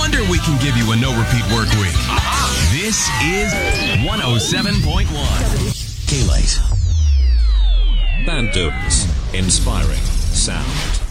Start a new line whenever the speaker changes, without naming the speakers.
wonder we can give you a no-repeat work week. This is 107.1.
K-Lite. Bandooms. Inspiring sound.